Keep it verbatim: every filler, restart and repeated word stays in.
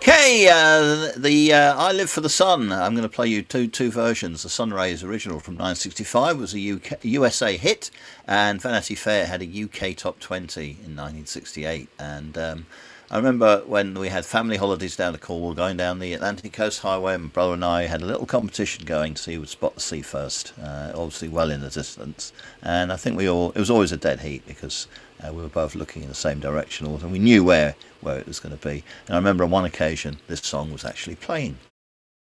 Okay, uh, the uh, I Live for the Sun. I'm going to play you two two versions. The Sun Rays original from nineteen sixty-five was a U K, U S A hit, and Vanity Fair had a U K top twenty in nineteen sixty-eight. And um, I remember when we had family holidays down to Cornwall, going down the Atlantic Coast Highway, and my brother and I had a little competition going to see who would spot the sea first, uh, obviously well in the distance. And I think we all, it was always a dead heat because uh, we were both looking in the same direction, and we knew where, where it was going to be. And I remember on one occasion, this song was actually playing.